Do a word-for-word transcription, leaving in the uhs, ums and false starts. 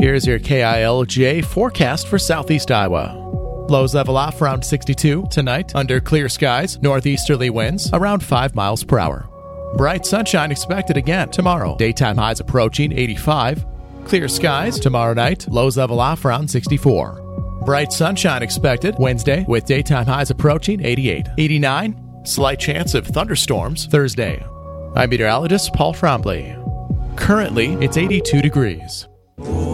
Here's your K I L J forecast for southeast Iowa. Lows level off around sixty-two. Tonight, under clear skies, northeasterly winds around five miles per hour. Bright sunshine expected again tomorrow. Daytime highs approaching eighty-five. Clear skies tomorrow night. Lows level off around sixty-four. Bright sunshine expected Wednesday with daytime highs approaching eighty-eight. eighty-nine. Slight chance of thunderstorms Thursday. I'm meteorologist Paul Trombley. Currently, it's eighty-two degrees.